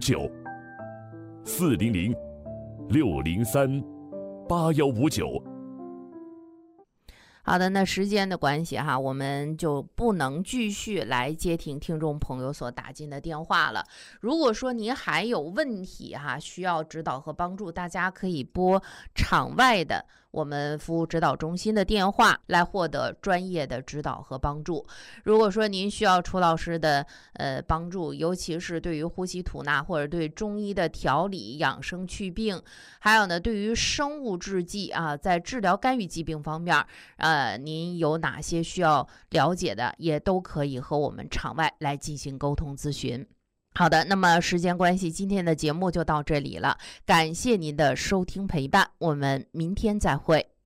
400-603-8159。 好的，那时间的关系哈，我们就不能继续来接听听众朋友所打进的电话了。如果说您还有问题哈，需要指导和帮助，大家可以拨场外的我们服务指导中心的电话来获得专业的指导和帮助。如果说您需要楚老师的帮助，尤其是对于呼吸吐纳或者对中医的调理养生祛病，还有呢对于生物制剂啊，在治疗干预疾病方面您有哪些需要了解的，也都可以和我们场外来进行沟通咨询。好的，那么时间关系，今天的节目就到这里了，感谢您的收听陪伴，我们明天再会。